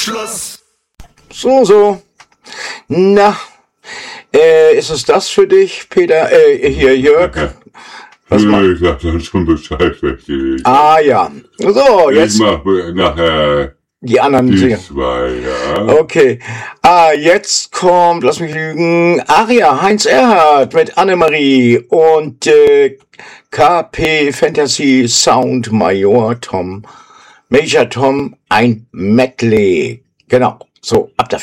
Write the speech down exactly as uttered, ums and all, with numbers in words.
Schluss. So, so. Na, äh, ist es das für dich, Peter? Äh, hier, Jörg? Was ja, mach- ich sag dann schon Bescheid, welche ich. Ah, ja. So, Ich jetzt mach nachher die anderen die singen. zwei, ja. Okay. Ah, jetzt kommt, lass mich lügen, Aria, Heinz Erhardt mit Annemarie und äh, K P Fantasy Sound Major Tom, Major Tom, ein Medley. Genau. So, ab dafür.